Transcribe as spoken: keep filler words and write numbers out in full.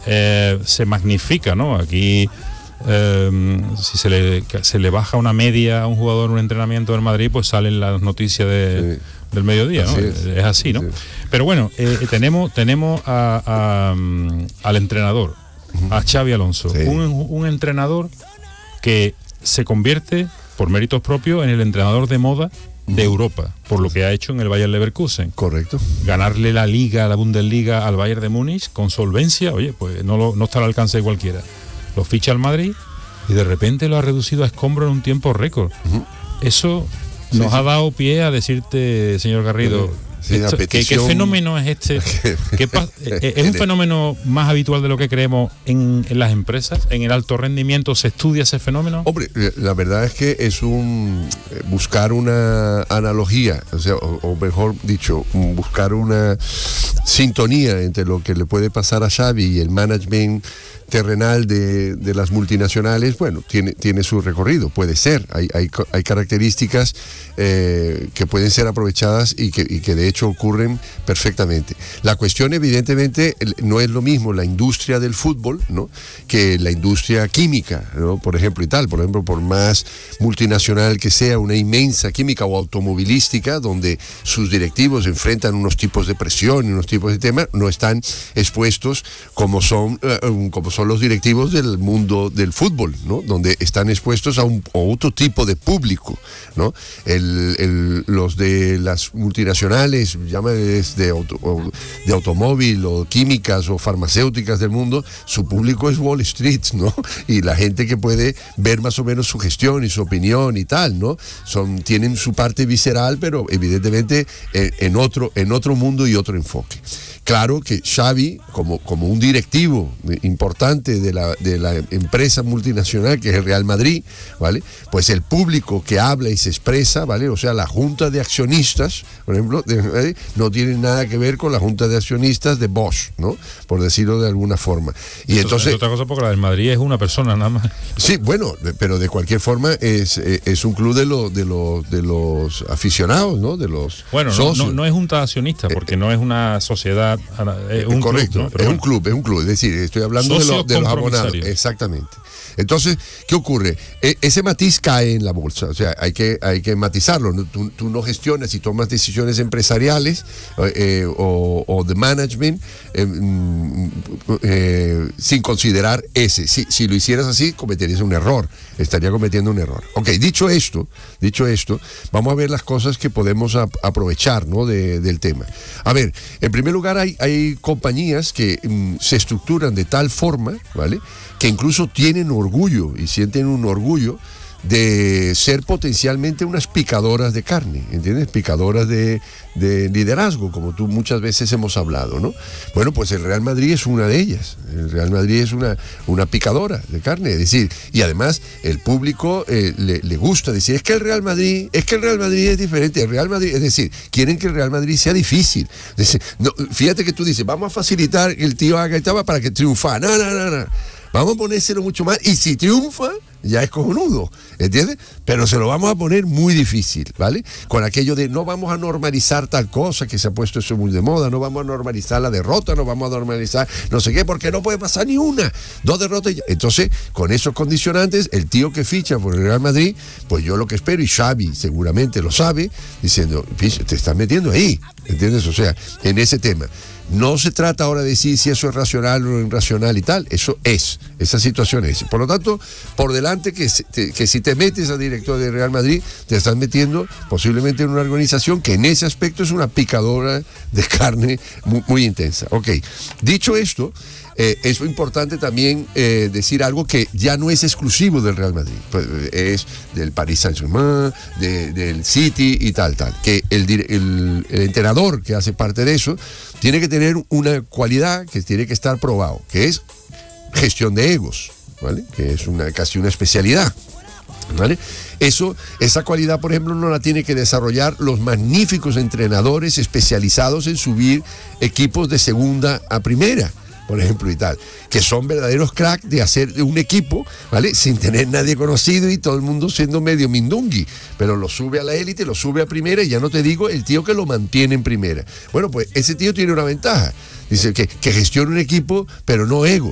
eh, se magnifica, ¿no? Aquí eh, si se le, se le baja una media a un jugador en un entrenamiento del Madrid, pues salen las noticias de, sí. del mediodía, ¿no? Así es. es así, ¿no? Sí. Pero bueno, eh, tenemos tenemos a, a, um, al entrenador, a Xabi Alonso, sí. un, un entrenador que se convierte por méritos propios en el entrenador de moda de Europa, por lo que ha hecho en el Bayer Leverkusen. Correcto. Ganarle la Liga, la Bundesliga al Bayern de Múnich con solvencia, oye, pues no, lo, no está al alcance de cualquiera. Lo ficha al Madrid y de repente lo ha reducido a escombro en un tiempo récord. Uh-huh. Eso sí, nos sí. ha dado pie a decirte, señor Garrido, sí, esto, petición... ¿qué, ¿qué fenómeno es este? ¿Qué pa- ¿Es un fenómeno más habitual de lo que creemos en, en las empresas? ¿En el alto rendimiento se estudia ese fenómeno? Hombre, la verdad es que es un buscar una analogía, o sea, o, o mejor dicho, buscar una sintonía entre lo que le puede pasar a Xavi y el management terrenal de, de las multinacionales. Bueno, tiene, tiene su recorrido, puede ser, hay, hay, hay características eh, que pueden ser aprovechadas y que, y que de hecho ocurren perfectamente. La cuestión evidentemente no es lo mismo la industria del fútbol, ¿no?, que la industria química, ¿no?, por ejemplo, y tal, por ejemplo, por más multinacional que sea, una inmensa química o automovilística, donde sus directivos enfrentan unos tipos de presión y unos tipos de temas, no están expuestos como son, uh, como son los directivos del mundo del fútbol, ¿no?, donde están expuestos a, un, a otro tipo de público, ¿no? El, el, los de las multinacionales, llámales de, auto, de automóvil o químicas o farmacéuticas del mundo, su público es Wall Street, ¿no? Y la gente que puede ver más o menos su gestión y su opinión y tal, ¿no? Son, tienen su parte visceral, pero evidentemente en, en, otro, en otro mundo y otro enfoque. Claro que Xavi, como, como un directivo importante de la, de la empresa multinacional que es el Real Madrid, ¿vale?, pues el público que habla y se expresa, ¿vale?, o sea, la junta de accionistas, por ejemplo, de, no tiene nada que ver con la junta de accionistas de Bosch, ¿no?, por decirlo de alguna forma. Y entonces, entonces es otra cosa, porque la del Madrid es una persona nada más. Sí, bueno, pero de cualquier forma es, es un club de, lo, de, los, de los aficionados, ¿no?, de los bueno, socios. No, no, no es junta de accionistas, porque eh, no es una sociedad. Es un correcto, club, ¿no? Pero es bueno. un club, es un club, es decir, estoy hablando de, lo, de los abonados, exactamente. Entonces, ¿qué ocurre? E- ese matiz cae en la bolsa, o sea, hay que, hay que matizarlo, ¿no? Tú, tú no gestionas y tomas decisiones empresariales eh, o, o de management eh, eh, sin considerar ese. Si, si lo hicieras así, cometerías un error, estaría cometiendo un error. Ok, dicho esto, dicho esto, vamos a ver las cosas que podemos a, aprovechar, ¿no?, de, del tema. A ver, en primer lugar, hay, hay compañías que mm, se estructuran de tal forma, ¿vale?, que incluso tienen orgullo y sienten un orgullo de ser potencialmente unas picadoras de carne, ¿entiendes? Picadoras de, de liderazgo, como tú muchas veces hemos hablado, ¿no? Bueno, pues el Real Madrid es una de ellas. El Real Madrid es una, una picadora de carne, es decir, y además el público eh, le, le gusta decir, es que el Real Madrid, es que el Real Madrid es diferente, el Real Madrid, es decir, quieren que el Real Madrid sea difícil. Es decir, no, fíjate que tú dices, vamos a facilitar que el tío haga etapa para que triunfa. No, no, no, no. Vamos a ponérselo mucho más, y si triunfa, ya es cojonudo, ¿entiendes? Pero se lo vamos a poner muy difícil, ¿vale? Con aquello de no vamos a normalizar tal cosa, que se ha puesto eso muy de moda, no vamos a normalizar la derrota, no vamos a normalizar no sé qué, porque no puede pasar ni una, dos derrotas y ya. Entonces, con esos condicionantes, el tío que ficha por el Real Madrid, pues yo lo que espero, y Xavi seguramente lo sabe, diciendo, te estás metiendo ahí, ¿entiendes? O sea, en ese tema. No se trata ahora de decir si eso es racional o irracional y tal, eso es, esa situación es. Por lo tanto, por delante que, te, que si te metes a director de Real Madrid, te estás metiendo posiblemente en una organización que en ese aspecto es una picadora de carne muy, muy intensa. Ok, dicho esto, eh, es importante también eh, decir algo que ya no es exclusivo del Real Madrid, pues, es del Paris Saint-Germain, de, del City y tal, tal, que el, el, el entrenador que hace parte de eso tiene que tener una cualidad que tiene que estar probado, que es gestión de egos, ¿vale? Que es una, casi una especialidad, ¿vale? Eso, esa cualidad, por ejemplo, no la tiene que desarrollar los magníficos entrenadores especializados en subir equipos de segunda a primera, por ejemplo, y tal, que son verdaderos cracks de hacer un equipo, ¿vale?, sin tener nadie conocido y todo el mundo siendo medio mindungui, pero lo sube a la élite, lo sube a primera, y ya no te digo el tío que lo mantiene en primera. Bueno, pues ese tío tiene una ventaja, dice que, que gestiona un equipo, pero no egos.